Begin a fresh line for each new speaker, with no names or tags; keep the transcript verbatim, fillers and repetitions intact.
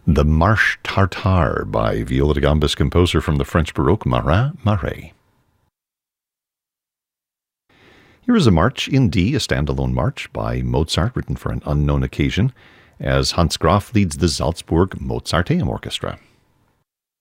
The Marche Tartare by viola da gambas composer from the French Baroque Marin Marais. Here is a march in D, a standalone march by Mozart written for an unknown occasion, as Hans Graf leads the Salzburg Mozarteum Orchestra.